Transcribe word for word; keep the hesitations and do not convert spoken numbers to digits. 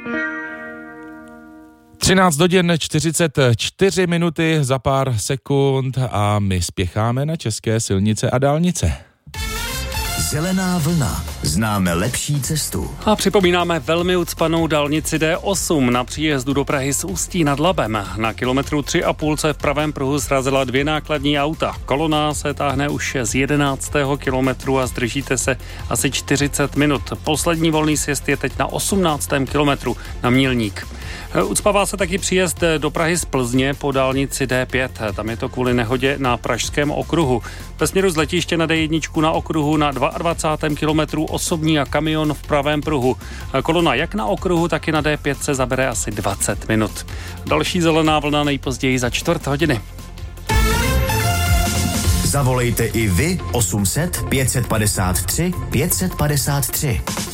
třináct hodin čtyřicet čtyři minuty za pár sekund a my spěcháme na české silnice a dálnice. Zelená vlna. Známe lepší cestu. A připomínáme velmi ucpanou dálnici D osm na příjezdu do Prahy z Ústí nad Labem. Na kilometru tři a půl se v pravém pruhu srazila dvě nákladní auta. Kolona se táhne už z jedenáctého kilometru a zdržíte se asi čtyřicet minut. Poslední volný sjezd je teď na osmnáctém kilometru na Mělník. Ucpává se taky příjezd do Prahy z Plzně po dálnici D pět. Tam je to kvůli nehodě na Pražském okruhu. Ve směru z letiště na D jedna na okruhu na dvacátém druhém kilometru osobní a kamion v pravém pruhu. Kolona jak na okruhu, tak i na D pět se zabere asi dvacet minut. Další zelená vlna nejpozději za čtvrt hodiny. Zavolejte i vy osm set pět set padesát tři pět set padesát tři.